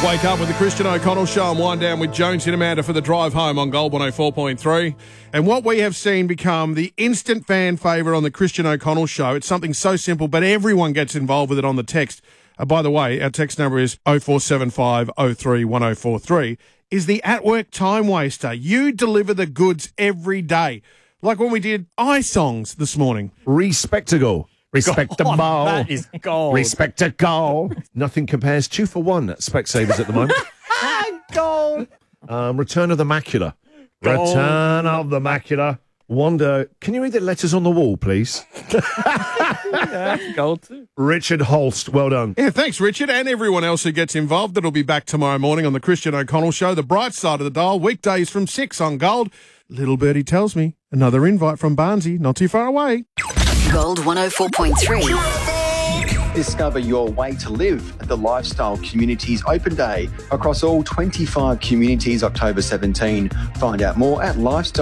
Wake up with the Christian O'Connell Show and wind down with Jones and Amanda for the drive home on Gold 104.3. And what we have seen become the instant fan favourite on the Christian O'Connell Show. It's something so simple, but everyone gets involved with it on the text. By the way, our text number is 0475 03 1043. Is the at work time waster. You deliver the goods every day. Like when we did iSongs this morning. Respectable. Respectable. That is gold. Respectable. Nothing compares 2 for 1 at Specsavers at the moment. Gold. Return of the Macula. Gold. Return of the Macula. Wonder, can you read the letters on the wall, please? Yeah, gold too. Richard Holst, well done. Yeah, thanks, Richard, and everyone else who gets involved. It'll be back tomorrow morning on the Christian O'Connell Show, the bright side of the dial, weekdays from 6 on Gold. Little birdie tells me another invite from Barnsey, not too far away. Gold 104.3. Discover your way to live at the Lifestyle Communities Open Day across all 25 communities October 17. Find out more at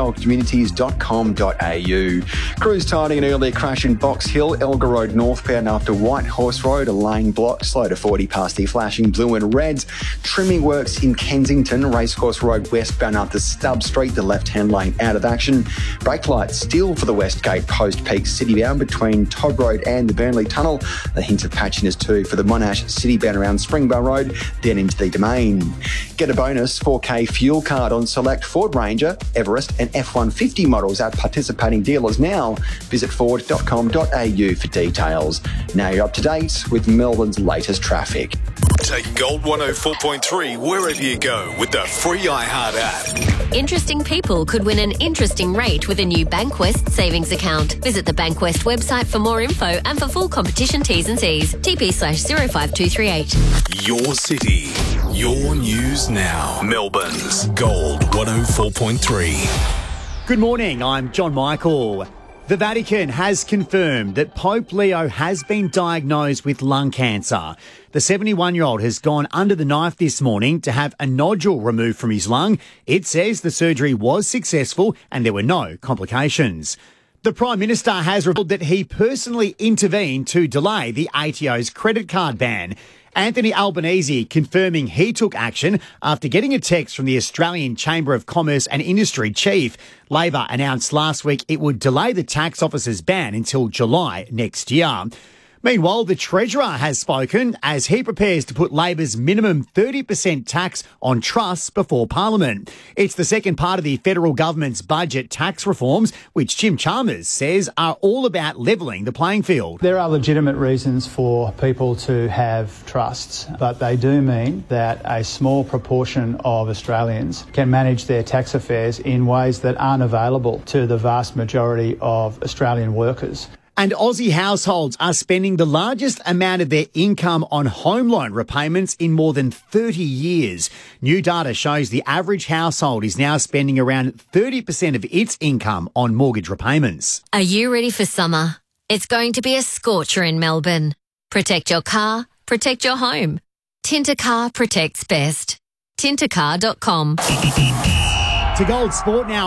lifestylecommunities.com.au. Crews tiding an earlier crash in Box Hill, Elgar Road northbound after White Horse Road, a lane block, slow to 40 past the flashing blue and reds. Trimming works in Kensington, Racecourse Road westbound after Stubb Street, the left-hand lane out of action. Brake lights still for the Westgate Post Peak Citybound between Todd Road and the Burnley Tunnel. The hint of patchiness too for the Monash Citybound around Springvale Road, then into the Domain. Get a bonus 4K fuel card on select Ford Ranger, Everest and F-150 models at participating dealers now. Visit ford.com.au for details. Now you're up to date with Melbourne's latest traffic. Take Gold 104.3 wherever you go with the free iHeart app. Interesting people could win an interesting rate with a new Bankwest savings account. Visit the Bankwest website for more info and for full competition T's and C's. TP/05238. Your city, your news now. Melbourne's Gold 104.3. Good morning, I'm John Michael. The Vatican has confirmed that Pope Leo has been diagnosed with lung cancer. The 71-year-old has gone under the knife this morning to have a nodule removed from his lung. It says the surgery was successful and there were no complications. The Prime Minister has revealed that he personally intervened to delay the ATO's credit card ban. Anthony Albanese confirming he took action after getting a text from the Australian Chamber of Commerce and Industry chief. Labor announced last week it would delay the tax office's ban until July next year. Meanwhile, the Treasurer has spoken as he prepares to put Labor's minimum 30% tax on trusts before Parliament. It's the second part of the federal government's budget tax reforms, which Jim Chalmers says are all about levelling the playing field. There are legitimate reasons for people to have trusts, but they do mean that a small proportion of Australians can manage their tax affairs in ways that aren't available to the vast majority of Australian workers. And Aussie households are spending the largest amount of their income on home loan repayments in more than 30 years. New data shows the average household is now spending around 30% of its income on mortgage repayments. Are you ready for summer? It's going to be a scorcher in Melbourne. Protect your car, protect your home. Tintercar protects best. Tintercar.com. To Gold Sport now.